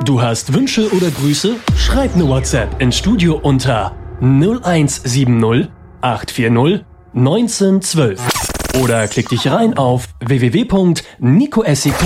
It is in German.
Du hast Wünsche oder Grüße? Schreib eine WhatsApp ins Studio unter 0170 840 1912 oder klick dich rein auf www.nicoessig.de.